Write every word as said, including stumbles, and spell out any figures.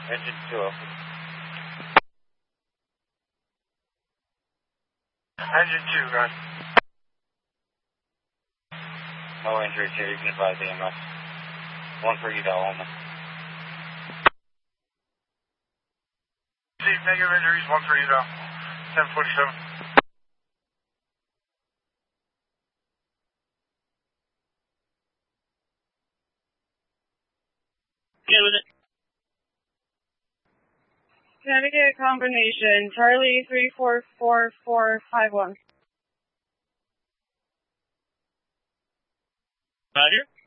Engine two open. Engine two, guys. No injuries here, you can advise E M S. One for eval only. See, negative injuries, one for eval. ten forty-seven. Get with it. Connecticut combination, Charlie three four four four five one. Roger.